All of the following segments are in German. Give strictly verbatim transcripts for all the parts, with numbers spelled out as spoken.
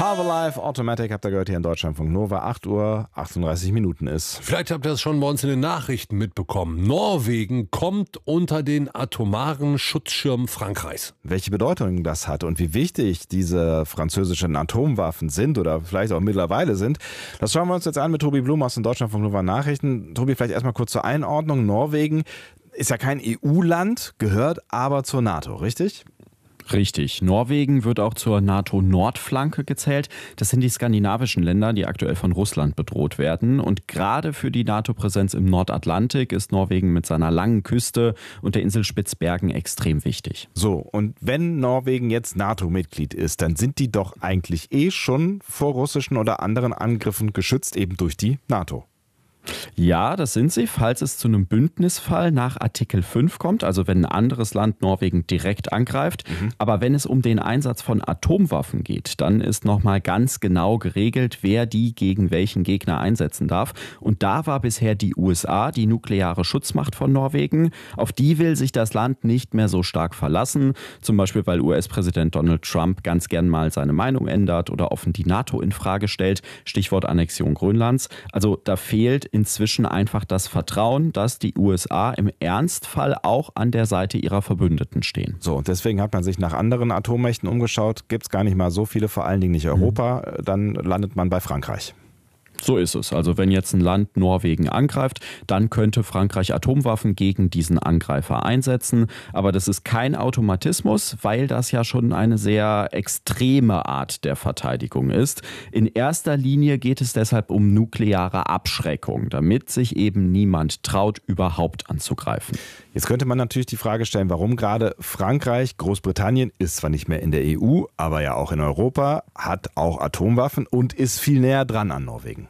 Harvelife Automatic habt ihr gehört hier in Deutschlandfunk Nova. acht Uhr achtunddreißig Minuten ist. Vielleicht habt ihr das schon bei uns in den Nachrichten mitbekommen. Norwegen kommt unter den atomaren Schutzschirm Frankreichs. Welche Bedeutung das hat und wie wichtig diese französischen Atomwaffen sind oder vielleicht auch mittlerweile sind, das schauen wir uns jetzt an mit Tobi Blum aus den Deutschlandfunk Nova Nachrichten. Tobi, vielleicht erstmal kurz zur Einordnung. Norwegen ist ja kein E U-Land, gehört aber zur NATO, richtig? Richtig. Norwegen wird auch zur NATO-Nordflanke gezählt. Das sind die skandinavischen Länder, die aktuell von Russland bedroht werden. Und gerade für die NATO-Präsenz im Nordatlantik ist Norwegen mit seiner langen Küste und der Insel Spitzbergen extrem wichtig. So, und wenn Norwegen jetzt NATO-Mitglied ist, dann sind die doch eigentlich eh schon vor russischen oder anderen Angriffen geschützt, eben durch die NATO. Ja, das sind sie, falls es zu einem Bündnisfall nach Artikel fünf kommt, also wenn ein anderes Land Norwegen direkt angreift. Mhm. Aber wenn es um den Einsatz von Atomwaffen geht, dann ist nochmal ganz genau geregelt, wer die gegen welchen Gegner einsetzen darf. Und da war bisher die U S A, die nukleare Schutzmacht von Norwegen. Auf die will sich das Land nicht mehr so stark verlassen. Zum Beispiel, weil U S-Präsident Donald Trump ganz gern mal seine Meinung ändert oder offen die NATO in Frage stellt. Stichwort Annexion Grönlands. Also da fehlt inzwischen einfach das Vertrauen, dass die U S A im Ernstfall auch an der Seite ihrer Verbündeten stehen. So, und deswegen hat man sich nach anderen Atommächten umgeschaut. Gibt es gar nicht mal so viele, vor allen Dingen nicht Europa. Mhm. Dann landet man bei Frankreich. So ist es. Also wenn jetzt ein Land Norwegen angreift, dann könnte Frankreich Atomwaffen gegen diesen Angreifer einsetzen. Aber das ist kein Automatismus, weil das ja schon eine sehr extreme Art der Verteidigung ist. In erster Linie geht es deshalb um nukleare Abschreckung, damit sich eben niemand traut, überhaupt anzugreifen. Jetzt könnte man natürlich die Frage stellen, warum gerade Frankreich, Großbritannien, ist zwar nicht mehr in der E U, aber ja auch in Europa, hat auch Atomwaffen und ist viel näher dran an Norwegen.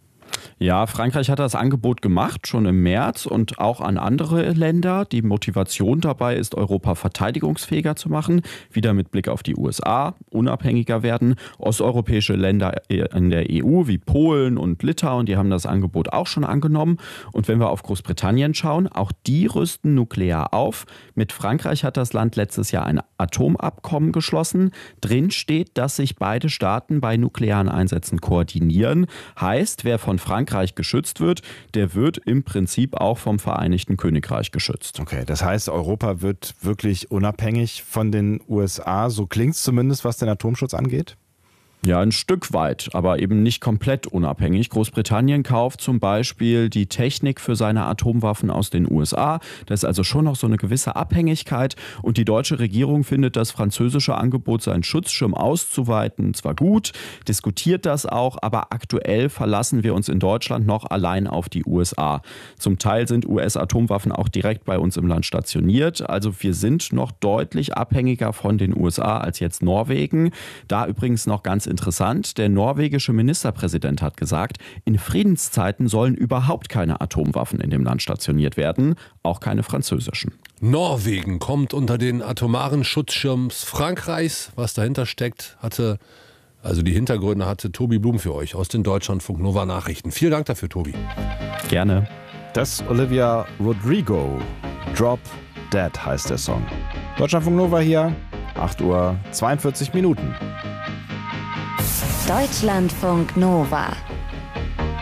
Ja, Frankreich hat das Angebot gemacht, schon im März und auch an andere Länder. Die Motivation dabei ist, Europa verteidigungsfähiger zu machen, wieder mit Blick auf die U S A, unabhängiger werden. Osteuropäische Länder in der E U wie Polen und Litauen, die haben das Angebot auch schon angenommen. Und wenn wir auf Großbritannien schauen, auch die rüsten nuklear auf. Mit Frankreich hat das Land letztes Jahr ein Atomabkommen geschlossen. Drin steht, dass sich beide Staaten bei nuklearen Einsätzen koordinieren. Heißt, wer von Frankreich geschützt wird, der wird im Prinzip auch vom Vereinigten Königreich geschützt. Okay, das heißt, Europa wird wirklich unabhängig von den U S A, so klingt es zumindest, was den Atomschutz angeht? Ja, ein Stück weit, aber eben nicht komplett unabhängig. Großbritannien kauft zum Beispiel die Technik für seine Atomwaffen aus den U S A. Da ist also schon noch so eine gewisse Abhängigkeit. Und die deutsche Regierung findet das französische Angebot, seinen Schutzschirm auszuweiten, zwar gut, diskutiert das auch, aber aktuell verlassen wir uns in Deutschland noch allein auf die U S A. Zum Teil sind U S-Atomwaffen auch direkt bei uns im Land stationiert. Also wir sind noch deutlich abhängiger von den U S A als jetzt Norwegen. Da übrigens noch ganz interessant, der norwegische Ministerpräsident hat gesagt, in Friedenszeiten sollen überhaupt keine Atomwaffen in dem Land stationiert werden, auch keine französischen. Norwegen kommt unter den atomaren Schutzschirm Frankreichs. Was dahinter steckt, hatte, also die Hintergründe hatte Tobi Blum für euch aus den Deutschlandfunk Nova Nachrichten. Vielen Dank dafür, Tobi. Gerne. Das Olivia Rodrigo. Drop Dead heißt der Song. Deutschlandfunk Nova hier, acht Uhr zweiundvierzig Minuten. Deutschlandfunk Nova.